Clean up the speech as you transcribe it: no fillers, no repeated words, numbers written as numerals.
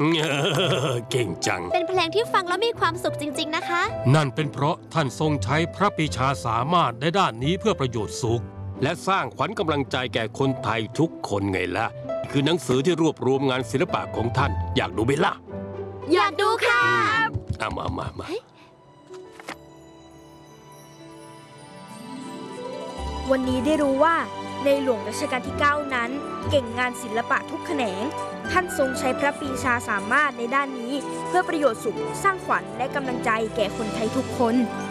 เก่งจังเป็นเพลงที่ฟังแล้วมีความสุขจริงๆนะคะนั่นเป็นเพราะท่านทรงใช้พระปรีชาสามารถในด้านนี้เพื่อประโยชน์สุขและสร้างขวัญกำลังใจแก่คนไทยทุกคนไงล่ะคือหนังสือที่รวบรวมงานศิลปะของท่านอยากดูไหมล่ะอยากดูค่ะมาวันนี้ได้รู้ว่าในหลวงรัชกาลที่ 9 นั้นเก่งงานศิลปะทุกแขนงท่านทรงใช้พระปรีชาสามารถในด้านนี้เพื่อประโยชน์สุขสร้างขวัญและกำลังใจแก่คนไทยทุกคน